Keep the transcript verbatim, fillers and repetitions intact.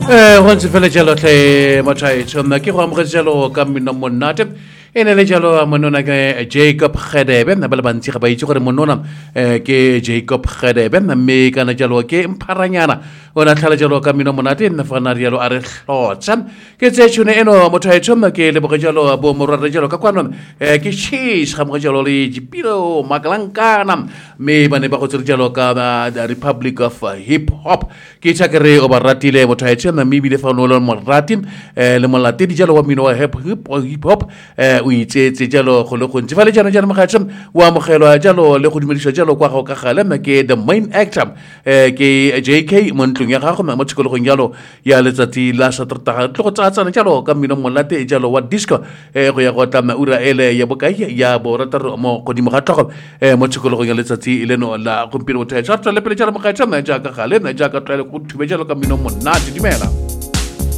Eh, once fela jalo tle matai tsona ke go amogetse jalo ka mmino monate e ne le jalo a monona ke Jacob Gedebe na bala bantsi ga ba itse gore monona ke Jacob Gedebe mme kana jalo ke mpharanyana ona tlhala jalo ka mmino monate nna fana jalo a re hlotsa ke tse tshone eno mothai tsona ke le boga jalo bo morara jalo ka kwana ke cheese ga mo jalo le dipilo makalankana mme bane ba go tsere jalo ka the Republic of Hip Hop ke tsa kere o ba ratile mothai tsona mme bile fa no le mo ratin le molate di jalo wa mmino wa hip hop o itsetse jalo go le gontsi fa le jana jana mogatsa wa mogelwa jalo le go dumediswa jalo kwa go ka gale nna ke the main actor ke J K montlong ya gago mo tshikologong jalo ya letsatsi la satertaga tlo go tsatsana jalo ka mmino molate jalo wa disco go ya go tama ura ele ya bokai ya bo rataro mo godimo ga tlogo mo tshikologong ya letsatsi ile no la gompieno motho ya tsa le pele jalo mogatsa nna ja ka gale nna ja ka tlele go thube jalo ka mmino monate dimela